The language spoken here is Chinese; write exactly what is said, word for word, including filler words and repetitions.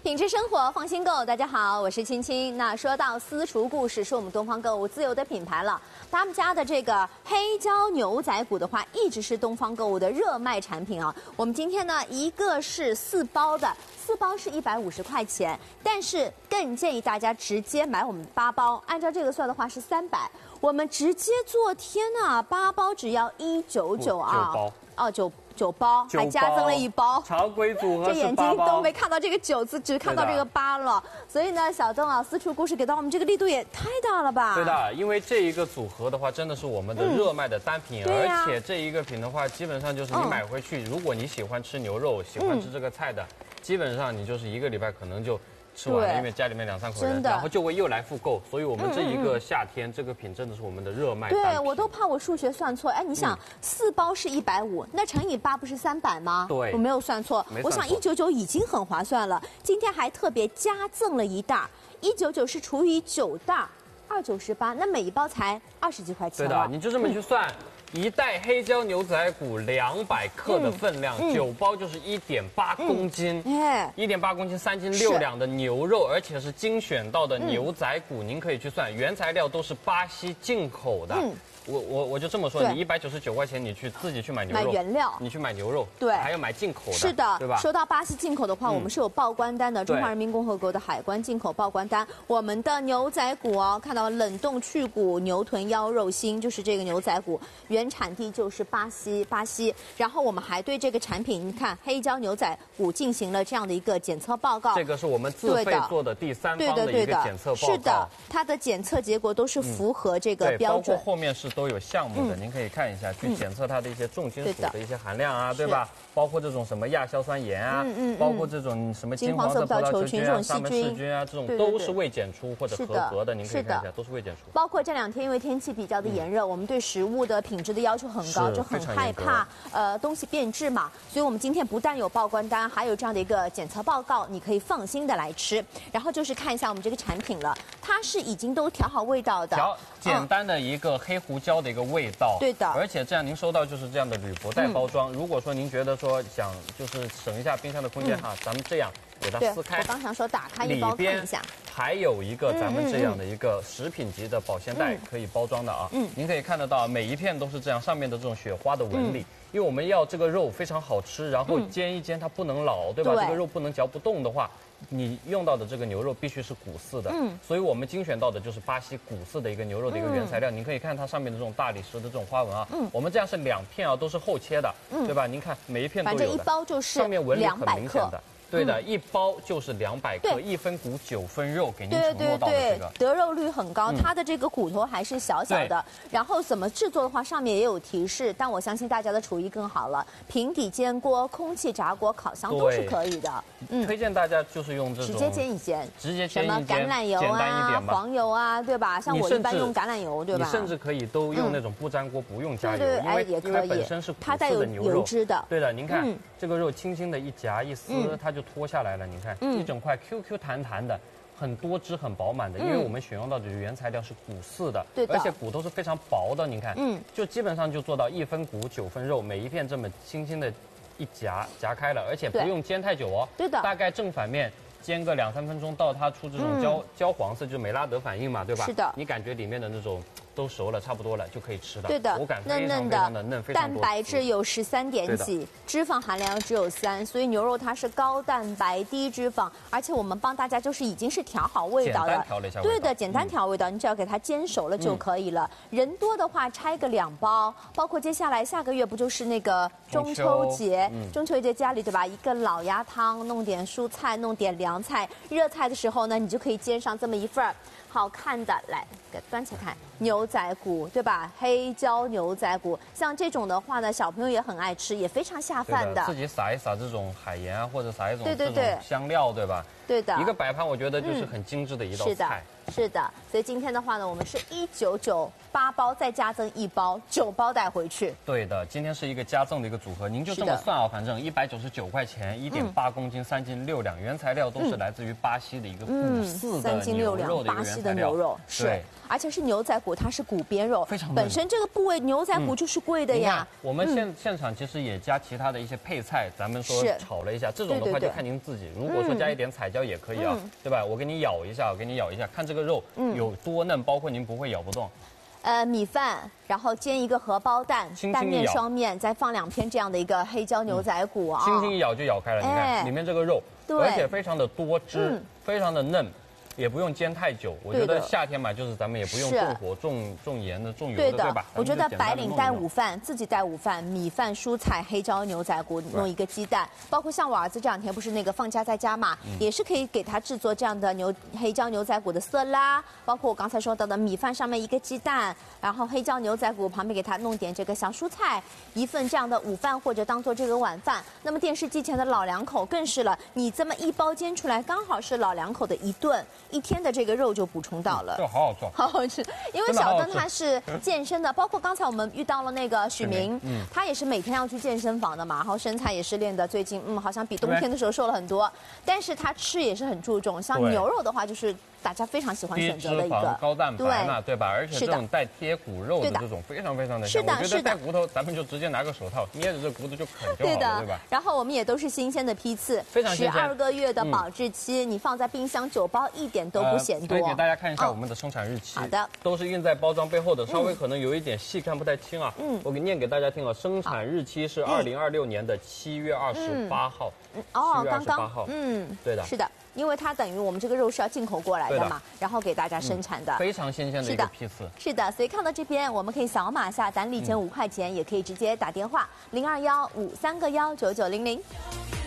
品质生活，放心购。大家好，我是青青。那说到私厨故事，是我们东方购物自有的品牌了。他们家的这个黑椒牛仔骨的话，一直是东方购物的热卖产品啊。我们今天呢，一个是四包的，四包是一百五十块钱，但是更建议大家直接买我们八包，按照这个算的话是三百。我们直接做，天呐，八包只要一九九啊！ 九包哦，九九包，还加增了一包。 常规组合这眼睛都都没看到这个九字，只看到这个八了。所以呢，小邓啊，私厨故事给到我们这个力度也太大了吧？ 对的，因为这一个组合的话，真的是我们的热卖的单品， 嗯啊、 而且这一个品的话，基本上就是你买回去，嗯、如果你喜欢吃牛肉，喜欢吃这个菜的，嗯、基本上你就是一个礼拜可能就。吃完了，因为家里面两三口人，然后就会又来复购，所以我们这一个夏天，这个品真的是我们的热卖单品。 对，我都怕我数学算错。哎，你想，四包是一百五，那乘以八不是三百吗？ 对， 我没有算错。我想一九九已经很划算了，今天还特别加赠了一袋，一九九是除以九袋，二九十八，那每一包才二十几块钱。 对的，你就这么去算。一袋黑椒牛仔骨两百克的分量，九、嗯嗯、包就是一点八公斤，一点八公斤，三斤六两的牛肉，而且是精选到的牛仔骨，嗯、您可以去算，原材料都是巴西进口的。嗯我我我就这么说，你一百九十九块钱，你去自己去买牛肉， 买原料， 你去买牛肉， 对， 还要买进口的， 是的， 对吧？ 说到巴西进口的话，嗯、我们是有报关单的，中华人民共和国的海关进口报关单。我们的牛仔骨哦，看到冷冻去骨牛臀腰肉心，就是这个牛仔骨，原产地就是巴西，巴西。然后我们还对这个产品，你看黑椒牛仔骨进行了这样的一个检测报告。 这个是我们自费做的第三方的一个检测报告。 是的，它的检测结果都是符合这个标准。 包括后面是都有项目的。嗯您可以看一下，去检测它的一些重金属的一些含量啊，对吧？包括这种什么亚硝酸盐啊，嗯嗯、包括这种什么金黄色葡萄球菌啊、沙门氏菌啊，这种都是未检出或者合格的。您可以看一下，都是未检出。 包括这两天因为天气比较的炎热，嗯、我们对食物的品质的要求很高，就很害怕呃东西变质嘛。所以我们今天不但有报关单，还有这样的一个检测报告，你可以放心的来吃。然后就是看一下我们这个产品了，它是已经都调好味道的， 调简单的一个黑胡椒的一个味道。 对的， 而且这样您收到就是这样的铝箔袋包装。嗯、如果说您觉得说想就是省一下冰箱的空间哈，嗯、咱们这样给它撕开。 我刚想说打开一包看一下， 还有一个咱们这样的一个食品级的保鲜袋可以包装的啊。嗯，您可以看得到每一片都是这样，上面的这种雪花的纹理。嗯因为我们要这个肉非常好吃，然后煎一煎它不能老，嗯、对吧？对这个肉不能嚼不动的话，你用到的这个牛肉必须是骨饲的。嗯，所以我们精选到的就是巴西骨饲的一个牛肉的一个原材料。嗯、您可以看它上面的这种大理石的这种花纹啊。嗯，我们这样是两片啊，都是后切的，嗯、对吧？您看每一片都有的。 反正一包就是上面纹理很明显的。对的， 嗯、 一包就是两百克，一分骨九分肉，给您承诺到的这个， 得肉率很高。嗯、它的这个骨头还是小小的，然后怎么制作的话，上面也有提示。但我相信大家的厨艺更好了，平底煎锅、空气炸锅、烤箱都是可以的。 嗯，推荐大家就是用这种直接煎一煎， 直接煎一煎， 什么橄榄油啊、黄油啊，对吧？像我一般用橄榄油，对吧？ 你甚至可以都用那种不粘锅，不用加油，因为因为本身是它带有油脂的。 对的，您看这个肉轻轻的一夹一撕，它就脱下来了。您看，一整块 Q Q 弹弹的，很多汁很饱满的，因为我们选用到的原材料是骨饲的， 对的， 而且骨头是非常薄的。您看，嗯，就基本上就做到一分骨九分肉，每一片这么轻轻的一夹夹开了，而且不用煎太久哦， 对的， 大概正反面煎个两三分钟，到它出这种焦、嗯、焦黄色，就是美拉德反应嘛，对吧？ 是的， 你感觉里面的那种都熟了，差不多了，就可以吃的。 对的， 口感非常非常的嫩，非常多。蛋白质有十三点几，脂肪含量只有三，所以牛肉它是高蛋白低脂肪，而且我们帮大家就是已经是调好味道了， 简单调了一下味道。 对的，简单调味道，嗯、你只要给它煎熟了就可以了。嗯、人多的话拆个两包，包括接下来下个月不就是那个中秋节？中秋, 嗯、中秋节家里对吧？一个老鸭汤，弄点蔬菜，弄点凉菜，热菜的时候呢，你就可以煎上这么一份儿。好看的，来给端起来看，牛仔骨对吧？黑椒牛仔骨，像这种的话呢，小朋友也很爱吃，也非常下饭的。 自己撒一撒这种海盐啊，或者撒一种对对对这种香料，对吧？ 对的。 一个摆盘，我觉得就是很精致的一道菜。 嗯、是的。 是的，所以今天的话呢，我们是一九九八包，再加赠一包，九包带回去。 对的，今天是一个加赠的一个组合，您就这么算啊，反正一百九十九块钱，一点八公斤，三斤六两，原材料都是来自于巴西的一个骨刺的牛肉的一个原材料， 巴西的牛肉是，而且是牛仔骨，它是骨边肉， 非常本身这个部位牛仔骨就是贵的呀。 我们现现场其实也加其他的一些配菜，咱们说炒了一下，这种的话就看您自己，如果说加一点彩椒也可以啊，对吧？我给你咬一下，我给你咬一下，看这个肉有多嫩，包括您不会咬不动。 呃，米饭，然后煎一个荷包蛋，蛋面双面，再放两片这样的一个黑椒牛仔骨啊， 轻轻一咬就咬开了。你看里面这个肉，而且非常的多汁，非常的嫩。也不用煎太久，我觉得夏天嘛，就是咱们也不用重火、重重盐的、重油的，对吧？ 我觉得白领带午饭，自己带午饭，米饭、蔬菜、黑椒牛仔骨，弄一个鸡蛋，包括像我儿子这两天不是那个放假在家嘛，也是可以给他制作这样的牛黑椒牛仔骨的色拉，包括我刚才说到的米饭上面一个鸡蛋，然后黑椒牛仔骨旁边给他弄点这个小蔬菜，一份这样的午饭或者当做这个晚饭。那么电视机前的老两口更是了，你这么一包煎出来，刚好是老两口的一顿。一天的这个肉就补充到了， 这好好做， 好好吃。因为小邓他是健身的，包括刚才我们遇到了那个许明，嗯，他也是每天要去健身房的嘛，然后身材也是练得最近，嗯，好像比冬天的时候瘦了很多。但是他吃也是很注重，像牛肉的话，就是大家非常喜欢选择的一个高蛋白嘛，对吧？而且这种带贴骨肉的这种非常非常的香。我觉得带骨头，咱们就直接拿个手套捏着这骨头就啃就好了，对吧？ 然后我们也都是新鲜的批次， 非常新鲜， 十二个月的保质期，你放在冰箱九包一点都不嫌多。 可以给大家看一下我们的生产日期， 好的， 都是印在包装背后的，稍微可能有一点细看不太清啊。嗯，我给念给大家听了，生产日期是二零二六年的七月二十八号。 哦， 七月二十八号， 嗯， 对的， 是的。因为它等于我们这个肉是要进口过来的嘛，然后给大家生产的， 非常新鲜的一个批次。 是的，所以看到这边，我们可以扫码下单，立减五块钱，也可以直接打电话零二幺五三个幺九九零零。